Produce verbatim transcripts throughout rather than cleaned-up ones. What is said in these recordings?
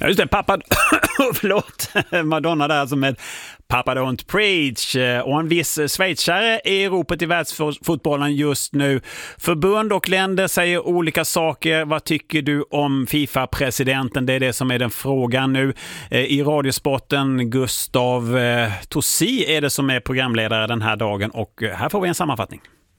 Ja, just det, pappa, förlåt, Madonna där som med Papa Don't Preach och en viss schweizare i ropet i världsfotbollen just nu. Förbund och länder säger olika saker. Vad tycker du om FIFA-presidenten? Det är det som är den frågan nu. I radiosporten Gustav Tossi är det som är programledare den här dagen och här får vi en sammanfattning.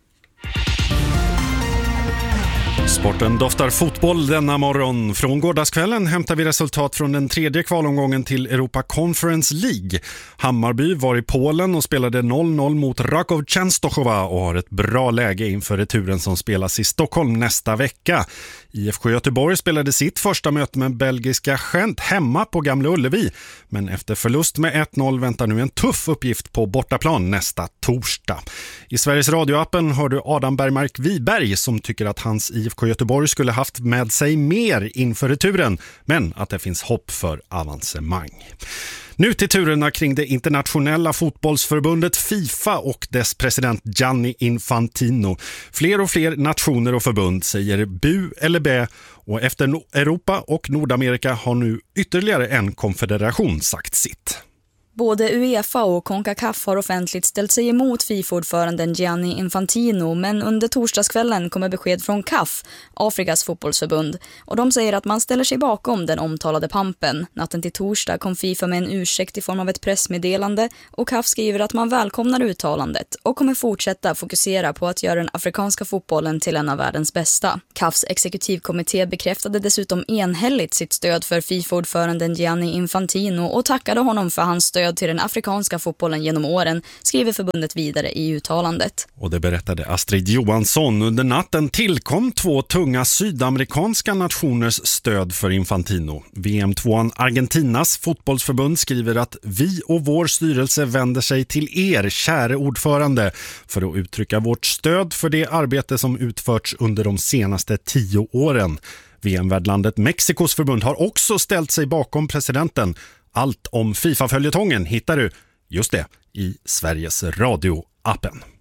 Sporten doftar fotboll denna morgon. Från gårdagskvällen hämtar vi resultat från den tredje kvalomgången till Europa Conference League. Hammarby var i Polen och spelade noll noll mot Raków Częstochowa och har ett bra läge inför returen som spelas i Stockholm nästa vecka. I F K Göteborg spelade sitt första möte med belgiska Gent hemma på Gamla Ullevi. Men efter förlust med ett noll väntar nu en tuff uppgift på bortaplan nästa torsdag. I Sveriges radioappen hör du Adam Bergmark Wiberg som tycker att hans I F K Göteborg skulle haft med sig mer inför returen, men att det finns hopp för avancemang. Nu till turerna kring det internationella fotbollsförbundet FIFA och dess president Gianni Infantino. Fler och fler nationer och förbund säger bu eller bä och efter Europa och Nordamerika har nu ytterligare en konfederation sagt sitt. Både UEFA och CONCACAF har offentligt ställt sig emot FIFA-ordföranden Gianni Infantino, men under torsdagskvällen kommer besked från C A F, Afrikas fotbollsförbund, och de säger att man ställer sig bakom den omtalade pampen. Natten till torsdag kom FIFA med en ursäkt i form av ett pressmeddelande och C A F skriver att man välkomnar uttalandet och kommer fortsätta fokusera på att göra den afrikanska fotbollen till en av världens bästa. C A Fs exekutivkommitté bekräftade dessutom enhälligt sitt stöd för FIFA-ordföranden Gianni Infantino och tackade honom för hans stöd till den afrikanska fotbollen genom åren, skriver förbundet vidare i uttalandet. Och det berättade Astrid Johansson. Under natten tillkom två tunga sydamerikanska nationers stöd för Infantino. V M-tvåan Argentinas fotbollsförbund skriver att vi och vår styrelse vänder sig till er, käre ordförande, för att uttrycka vårt stöd för det arbete som utförts under de senaste tio åren. V M-värdlandet Mexikos förbund har också ställt sig bakom presidenten. Allt om FIFA-följetongen hittar du, just det, i Sveriges Radio-appen.